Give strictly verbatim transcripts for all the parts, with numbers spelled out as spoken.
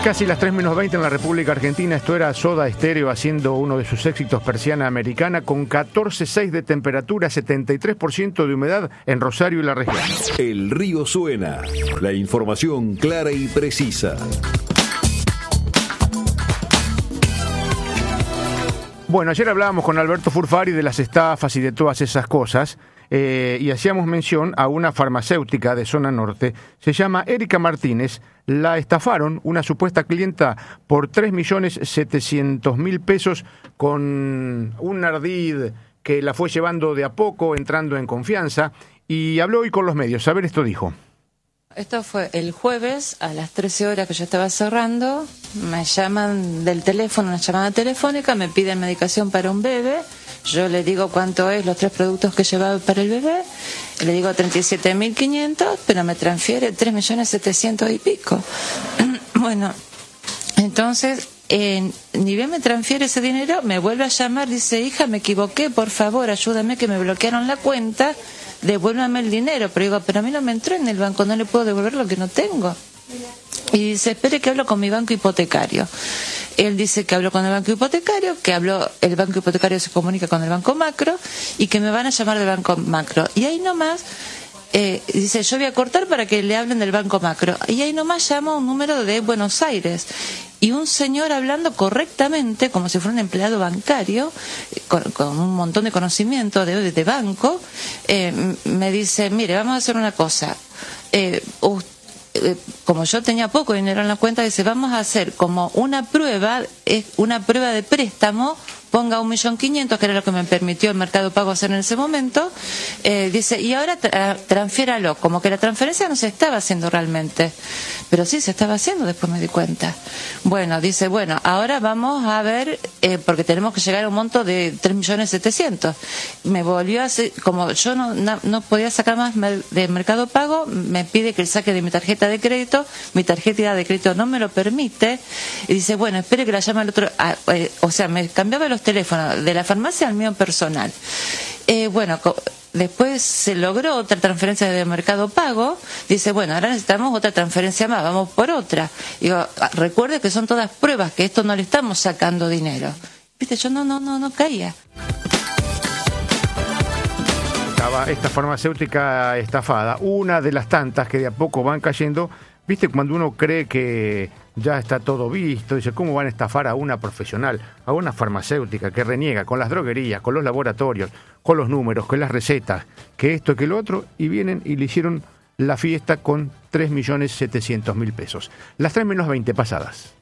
Casi las tres menos veinte en la República Argentina. Esto era Soda Stereo haciendo uno de sus éxitos, Persiana Americana, con catorce coma seis de temperatura, setenta y tres por ciento de humedad en Rosario y la región. El río suena. La información clara y precisa. Bueno, ayer hablábamos con Alberto Furfari de las estafas y de todas esas cosas, eh, y hacíamos mención a una farmacéutica de zona norte, se llama Erika Martínez. La estafaron, una supuesta clienta, por tres millones setecientos mil pesos con un ardid que la fue llevando de a poco, entrando en confianza, y habló hoy con los medios. A ver, esto dijo. Esto fue el jueves a las trece horas que yo estaba cerrando. Me llaman del teléfono, una llamada telefónica, me piden medicación para un bebé. Yo le digo cuánto es los tres productos que llevaba para el bebé. Le digo treinta y siete mil quinientos, pero me transfiere tres millones setecientos y pico. Bueno, entonces, eh, ni bien me transfiere ese dinero, me vuelve a llamar, dice, hija, me equivoqué, por favor, ayúdame que me bloquearon la cuenta. Devuélvame el dinero, pero digo, pero a mí no me entró en el banco, no le puedo devolver lo que no tengo. Y dice, espere que hablo con mi banco hipotecario. Él dice que habló con el banco hipotecario, que habló, el banco hipotecario se comunica con el banco macro y que me van a llamar del banco macro. Y ahí nomás, eh, dice, yo voy a cortar para que le hablen del banco macro. Y ahí nomás llama un número de Buenos Aires. Y un señor hablando correctamente, como si fuera un empleado bancario, con, con un montón de conocimiento de, de banco, eh, me dice, mire, vamos a hacer una cosa. Eh, usted, eh, como yo tenía poco dinero en la cuenta, dice, vamos a hacer como una prueba, es una prueba de préstamo, ponga un millón quinientos, que era lo que me permitió el Mercado Pago hacer en ese momento, eh, dice, y ahora tra transfiéralo, como que la transferencia no se estaba haciendo realmente, pero sí se estaba haciendo, después me di cuenta. Bueno, dice, bueno, ahora vamos a ver, eh, porque tenemos que llegar a un monto de tres millones setecientos. Me volvió a hacer, como yo no, no, no podía sacar más de Mercado Pago, me pide que saque de mi tarjeta de crédito, mi tarjeta de crédito no me lo permite, y dice, bueno, espere que la llame el otro, ah, eh, o sea, me cambiaba los teléfonos de la farmacia al mío personal. Eh, bueno, después se logró otra transferencia de Mercado Pago. Dice, bueno, ahora necesitamos otra transferencia más, vamos por otra. Digo, recuerde que son todas pruebas, que esto no le estamos sacando dinero. Viste, yo no, no, no, no caía. Estaba esta farmacéutica estafada, una de las tantas que de a poco van cayendo. Viste, cuando uno cree que ya está todo visto, dice, ¿cómo van a estafar a una profesional, a una farmacéutica que reniega con las droguerías, con los laboratorios, con los números, con las recetas, que esto, que lo otro, y vienen y le hicieron la fiesta con tres millones setecientos mil pesos? Las tres menos veinte pasadas.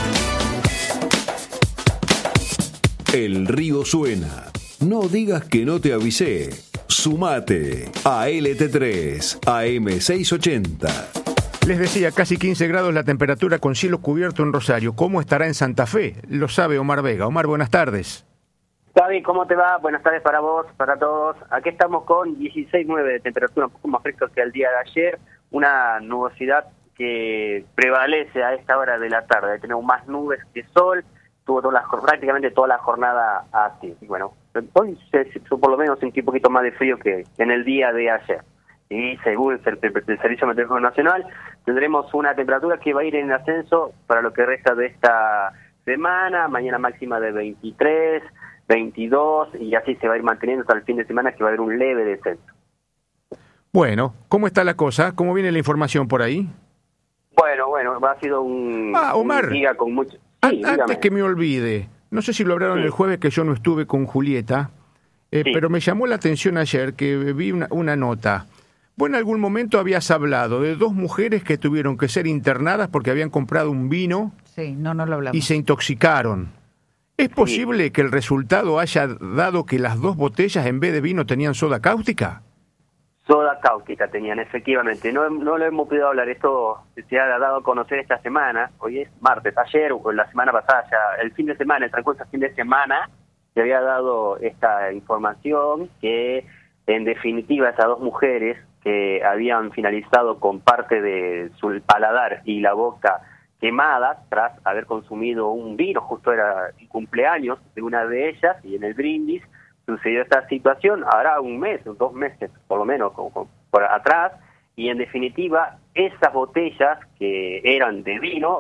El río suena. No digas que no te avisé. Sumate a L T tres, A M seiscientos ochenta. Les decía, casi quince grados la temperatura con cielo cubierto en Rosario. ¿Cómo estará en Santa Fe? Lo sabe Omar Vega. Omar, buenas tardes. Gaby, ¿cómo te va? Buenas tardes para vos, para todos. Aquí estamos con dieciséis coma nueve de temperatura, un poco más fresco que el día de ayer. Una nubosidad que prevalece a esta hora de la tarde. Tenemos más nubes que sol. Tuvo toda la, prácticamente toda la jornada así. Y bueno, hoy se, por lo menos sentí un poquito más de frío que en el día de ayer. Y según el, el, el Servicio Meteorológico Nacional, tendremos una temperatura que va a ir en ascenso para lo que resta de esta semana. Mañana máxima de veintitrés, veintidós, y así se va a ir manteniendo hasta el fin de semana, que va a haber un leve descenso. Bueno, ¿cómo está la cosa? ¿Cómo viene la información por ahí? Bueno, bueno, ha sido un, ah, Omar, un día con mucho... Sí, antes dígame. que me olvide, no sé si lo hablaron sí. el jueves, que yo no estuve con Julieta, eh, sí. pero me llamó la atención ayer que vi una, una nota. Vos en algún momento habías hablado de dos mujeres que tuvieron que ser internadas porque habían comprado un vino sí, no, no lo hablamos. y se intoxicaron. ¿Es posible sí. que el resultado haya dado que las dos botellas en vez de vino tenían soda cáustica? Soda cáustica tenían, efectivamente. No, no lo hemos podido hablar. Esto se ha dado a conocer esta semana. Hoy es martes. Ayer o la semana pasada, ya el fin de semana, el transcurso del fin de semana, se había dado esta información que, en definitiva, esas dos mujeres que habían finalizado con parte de su paladar y la boca quemadas tras haber consumido un vino, justo era el cumpleaños de una de ellas, y en el brindis sucedió esta situación, ahora un mes, dos meses por lo menos como, como por atrás, y en definitiva esas botellas que eran de vino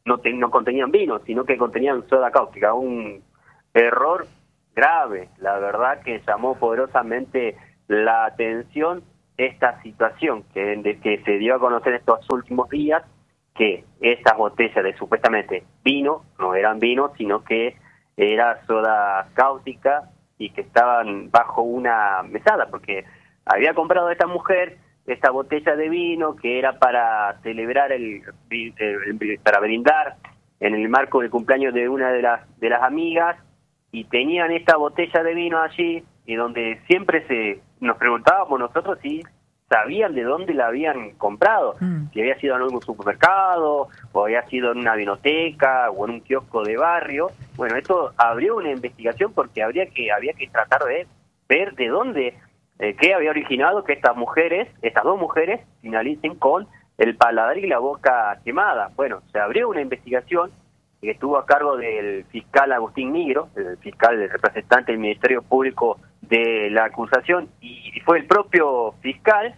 no, te, no contenían vino, sino que contenían soda cáustica. Un error grave, la verdad que llamó poderosamente la atención esta situación que, de, que se dio a conocer estos últimos días, que estas botellas de supuestamente vino no eran vino, sino que era soda cáustica y que estaban bajo una mesada, porque había comprado esta mujer esta botella de vino que era para celebrar, el, el, el para brindar en el marco del cumpleaños de una de las de las amigas, y tenían esta botella de vino allí, y donde siempre se nos preguntábamos nosotros si sabían de dónde la habían comprado, mm. si había sido en algún supermercado, o había sido en una vinoteca, o en un kiosco de barrio. Bueno, esto abrió una investigación porque habría que había que tratar de ver de dónde, eh, qué había originado que estas mujeres, estas dos mujeres, finalicen con el paladar y la boca quemada. Bueno, se abrió una investigación que estuvo a cargo del fiscal Agustín Nigro, el fiscal el representante del Ministerio Público de la acusación, y fue el propio fiscal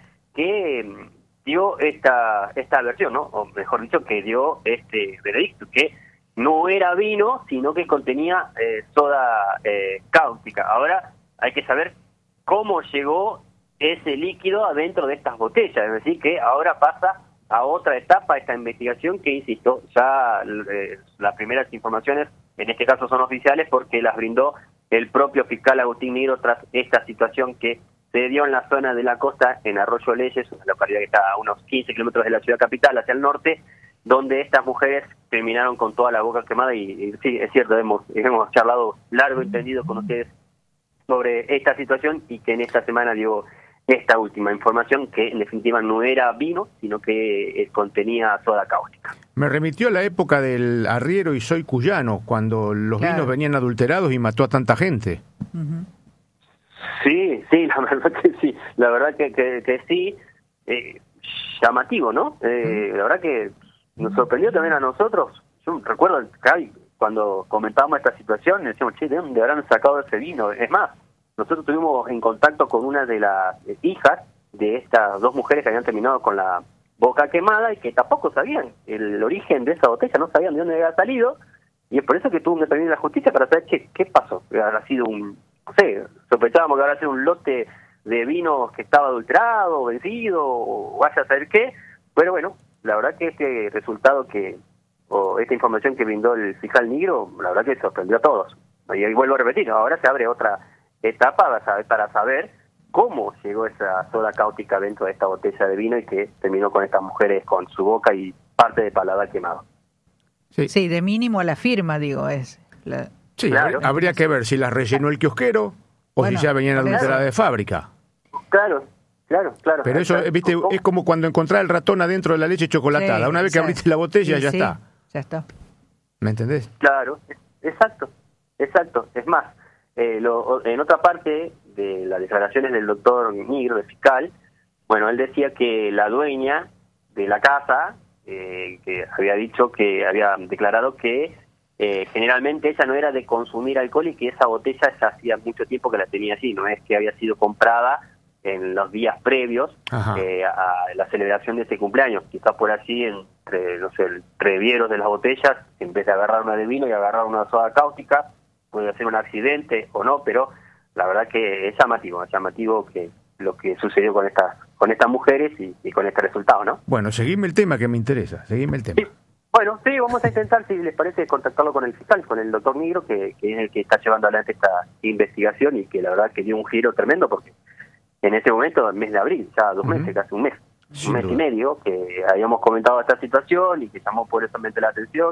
que dio esta esta versión, ¿no? O mejor dicho, que dio este veredicto, que no era vino, sino que contenía eh, soda eh, cáustica. Ahora hay que saber cómo llegó ese líquido adentro de estas botellas, es decir, que ahora pasa a otra etapa esta investigación que, insisto, ya eh, las primeras informaciones, en este caso son oficiales porque las brindó el propio fiscal Agustín Nigro tras esta situación que se dio en la zona de la costa, en Arroyo Leyes, una localidad que está a unos quince kilómetros de la ciudad capital, hacia el norte, donde estas mujeres terminaron con toda la boca quemada. Y, y sí, es cierto, hemos, hemos charlado largo y tendido con ustedes sobre esta situación, y que en esta semana dio esta última información, que en definitiva no era vino, sino que eh, contenía soda cáustica. Me remitió a la época del arriero y soy cuyano, cuando los claro. vinos venían adulterados y mató a tanta gente. Uh-huh. Sí, sí, la verdad que sí, la verdad que, que, que sí, eh, llamativo, ¿no? Eh, uh-huh. La verdad que nos sorprendió también a nosotros. Yo recuerdo que cuando comentábamos esta situación, decíamos, che, ¿de dónde habrán sacado ese vino? Es más, nosotros estuvimos en contacto con una de las hijas de estas dos mujeres que habían terminado con la boca quemada y que tampoco sabían el origen de esa botella, no sabían de dónde había salido, y es por eso que tuvo que intervenir la justicia para saber qué, qué pasó. Habrá sido un, no sé, sospechábamos que habrá sido un lote de vinos que estaba adulterado, vencido, o vaya a saber qué, pero bueno, la verdad que este resultado que, o esta información que brindó el fiscal Nigro, la verdad que sorprendió a todos. Y vuelvo a repetir, ahora se abre otra etapa para saber, para saber cómo llegó esa soda cáustica dentro de esta botella de vino y que terminó con estas mujeres con su boca y parte de paladar quemado. Sí, sí, de mínimo a la firma, digo, es. La... Sí, claro. Habría que ver si las rellenó el kiosquero o bueno, si ya venían adulteradas claro. de fábrica. Claro, claro, claro. Pero eso, viste, es como cuando encontrás el ratón adentro de la leche chocolatada. Sí, Una vez que exacto. abriste la botella, sí, ya sí, está. Ya está. ¿Me entendés? Claro, exacto, exacto. Es más, Eh, lo, en otra parte de las declaraciones del doctor Nigro, el fiscal, bueno, él decía que la dueña de la casa, eh, que había dicho que había declarado que eh, generalmente ella no era de consumir alcohol y que esa botella ya hacía mucho tiempo que la tenía así, no es que había sido comprada en los días previos eh, a la celebración de ese cumpleaños, quizás por así entre, no sé, el revieros de las botellas, en vez de agarrar una de vino y agarrar una soda cáustica, puede ser un accidente o no, pero la verdad que es llamativo, es llamativo que lo que sucedió con estas con estas mujeres y, y con este resultado, ¿no? Bueno, seguime el tema que me interesa, seguime el tema. Sí. Bueno, sí, vamos a intentar, si les parece, contactarlo con el fiscal, con el doctor Nigro, que, que es el que está llevando adelante esta investigación y que la verdad que dio un giro tremendo, porque en este momento, el mes de abril, ya dos uh-huh. meses, casi un mes, Sin un mes duda. y medio, que habíamos comentado esta situación y que llamó poderosamente la atención,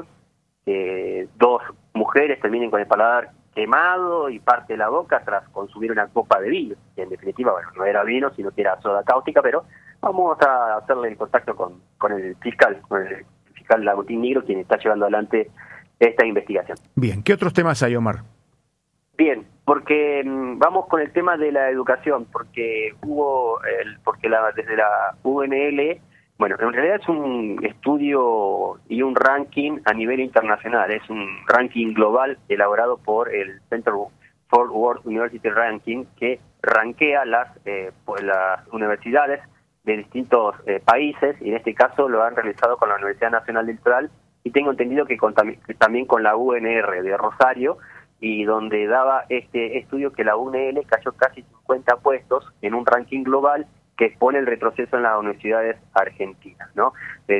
que dos mujeres terminen con el paladar quemado y parte de la boca tras consumir una copa de vino, que en definitiva, bueno, no era vino, sino que era soda cáustica, pero vamos a hacerle el contacto con, con el fiscal, con el fiscal Agustín Nigro, quien está llevando adelante esta investigación. Bien, ¿qué otros temas hay, Omar? Bien, porque mmm, vamos con el tema de la educación, porque hubo, el, porque la, desde la U N L, bueno, en realidad es un estudio y un ranking a nivel internacional, es un ranking global elaborado por el Center for World University Ranking, que rankea las, eh, las universidades de distintos eh, países, y en este caso lo han realizado con la Universidad Nacional del Litoral y tengo entendido que, con, que también con la U N R de Rosario, y donde daba este estudio que la U N L cayó casi cincuenta puestos en un ranking global que expone el retroceso en las universidades argentinas, ¿no?